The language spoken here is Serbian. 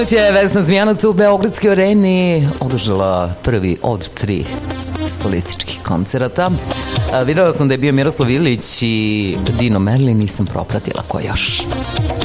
će Vesna Zmijanac u Beogradskoj areni održala prvi od 3 solističkih koncerata. Videla sam da je bio Miroslav Ilić i Dino Merlin, nisam propratila ko još.